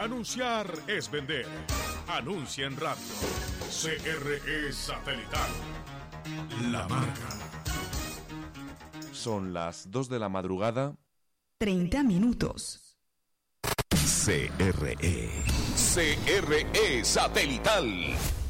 Anunciar es vender. Anuncia en radio. CRE Satelital. La marca. Son las 2 de la madrugada. 30 minutos. CRE Satelital.